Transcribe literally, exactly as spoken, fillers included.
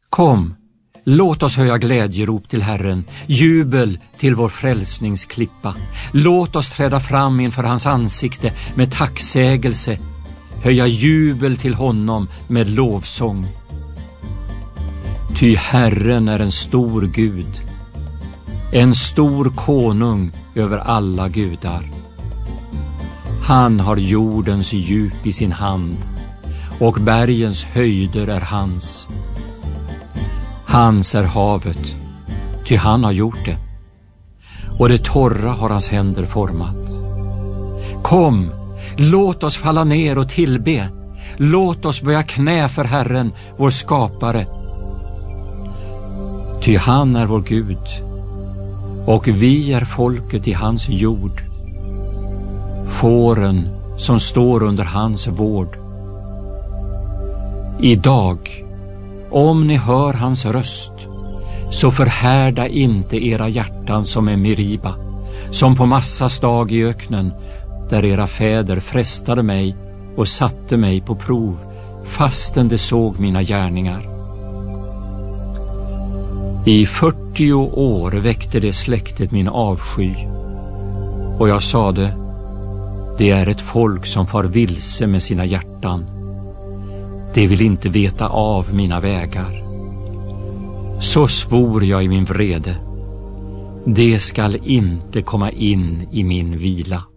Kom, låt oss höja glädjerop till Herren, jubel till vår frälsningsklippa. Låt oss träda fram inför hans ansikte med tacksägelse, höja jubel till honom med lovsång. Ty Herren är en stor Gud, en stor konung över alla gudar. Han har jordens djup i sin hand, och bergens höjder är hans. Hans är havet, ty han har gjort det, och det torra har hans händer format. Kom, låt oss falla ner och tillbe. Låt oss böja knä för Herren, vår skapare. Ty han är vår Gud, och vi är folket i hans jord, fåren som står under hans vård. Idag, om ni hör hans röst, så förhärda inte era hjärtan som är Meriba, som på Massas dag i öknen, där era fäder frestade mig och satte mig på prov, fastän de såg mina gärningar. I fyrtio år väckte det släktet min avsky, och jag sade, det är ett folk som far vilse med sina hjärtan. De vill inte veta av mina vägar. Så svor jag i min vrede, det skall inte komma in i min vila.